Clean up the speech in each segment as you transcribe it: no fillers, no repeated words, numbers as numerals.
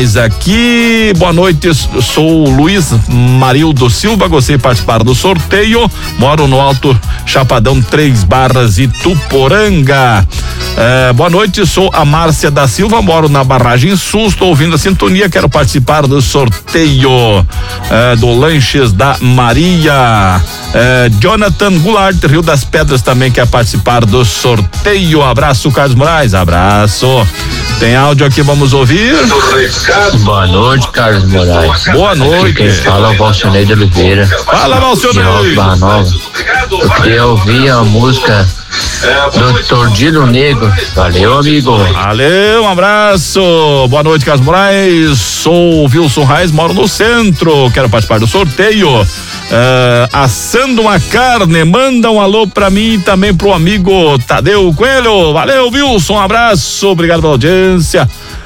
Aqui, boa noite, sou o Luiz Marildo Silva, gostei de participar do sorteio, moro no Alto Chapadão 3 Barras Ituporanga. Boa noite, sou a Márcia da Silva, moro na Barragem Sul, estou ouvindo a sintonia, quero participar do sorteio do Lanches da Maria. Jonathan Goulart, Rio das Pedras, também quer participar do sorteio. Abraço, Carlos Moraes, abraço. Tem áudio aqui, vamos ouvir. Boa noite, Carlos Moraes. Boa noite. Quem fala é o Valcionei de Oliveira. Fala, Valcionei. Barra Nova. Eu queria ouvir a música do Tordilho Negro. Valeu, amigo. Valeu, um abraço. Boa noite, Carlos Moraes. Sou o Wilson Reis, moro no centro. Quero participar do sorteio. Assando uma carne, manda um alô pra mim e também pro amigo Tadeu Coelho. Valeu, Wilson, um abraço, obrigado pela audiência.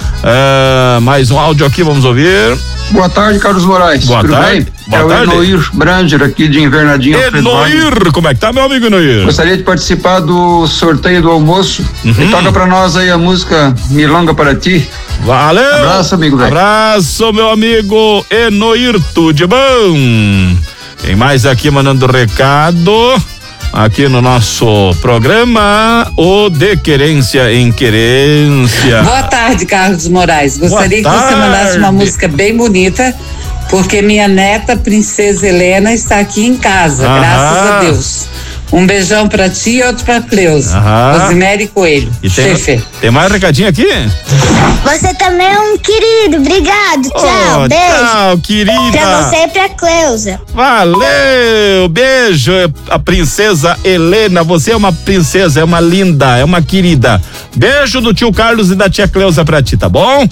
Mais um áudio aqui, vamos ouvir. Boa tarde, Carlos Moraes. Boa Tudo tarde. bem? Boa tarde. O Enoir Branger aqui de Invernadinho. Enoir, como é que tá, meu amigo Enoir? Gostaria de participar do sorteio do almoço. E toca pra nós aí a música Milonga para ti. Valeu. Abraço, amigo velho. Abraço, meu amigo Enoir, tudo de bom? Tem mais aqui mandando recado aqui no nosso programa, o De Querência em Querência. Boa tarde, Carlos Moraes. Gostaria que você mandasse uma música bem bonita, porque minha neta, Princesa Helena, está aqui em casa, graças a Deus. Um beijão pra ti e outro pra Cleusa. Rosemary Coelho. E tem mais recadinho aqui? Você também é um querido, obrigado, tchau, beijo. Tchau, querida. Pra você e pra Cleusa. Valeu, beijo, a Princesa Helena, você é uma princesa, é uma linda, é uma querida. Beijo do tio Carlos e da tia Cleusa pra ti, tá bom?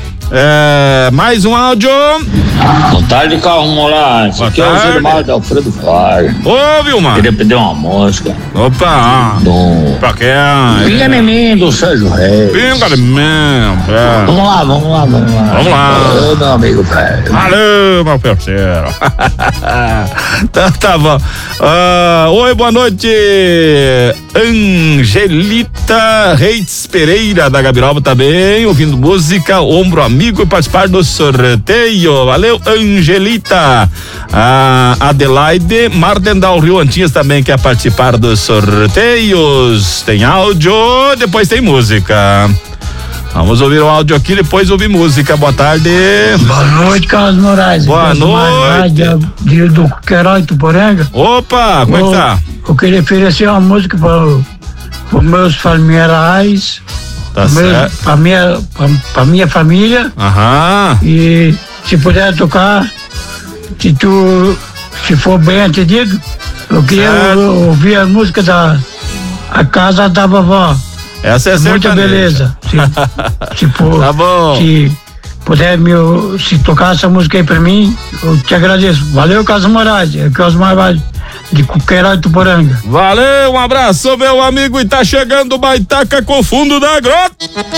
Mais um áudio. Boa tarde, Carlos Moraes. Aqui é o Gilmar da Alfredo Flávio. Ô, Vilmar. Queria pedir uma música. Opa. Pra quem? Pinga Neném do Sérgio Reis. Pinga Neném. Vamos lá. Vamos lá. Valeu, meu amigo velho. Valeu, meu parceiro. Tá bom. Oi, boa noite. Angelita Reis Pereira da Gabiroba também, ouvindo música, ombro amigo e participar do sorteio. Valeu, Angelita. Adelaide Mardendal Rio Antinhas também quer participar dos sorteios. Tem áudio, depois tem música. Vamos ouvir o áudio aqui, depois ouvir música. Boa tarde. Boa noite, Carlos Moraes. Boa noite. Do Queiroz, Tuporanga. Opa, como é que tá? Eu queria oferecer uma música para meus familiares, tá certo. Pra minha família. E se puder tocar, se for bem entendido, eu queria ouvir a música A Casa da Vovó. Essa é muita beleza. Se tá bom. Se puder se tocar essa música aí pra mim, eu te agradeço. Valeu, Carlos Moraes. É Carlos Moraes de Queiroz, Tuporanga. Valeu, um abraço, meu amigo. E tá chegando o Baitaca com o fundo da grota.